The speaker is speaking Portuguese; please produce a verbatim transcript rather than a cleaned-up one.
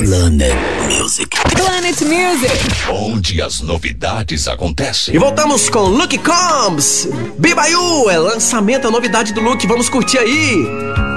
Planet Music. Planet Music. Onde as novidades acontecem. E voltamos com Luke Combs. Be By You, é lançamento, a novidade do Luke, vamos curtir aí.